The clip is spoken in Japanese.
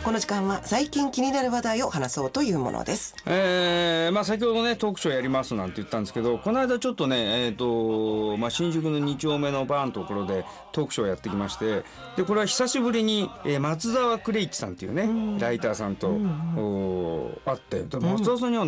この時間は最近気になる話題を話そうというものです。 先ほどねトークショーやりますなんて言ったんですけど、この間ちょっとね、新宿の2丁目のバーのところでトークショーやってきまして、でこれは久しぶりに、松沢クレイチさんっていうね、ライターさんと、会って、松沢さんには